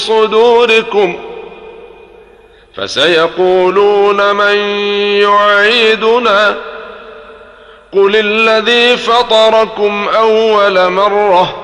صدوركم فسيقولون من يعيدنا قل الذي فطركم أول مرة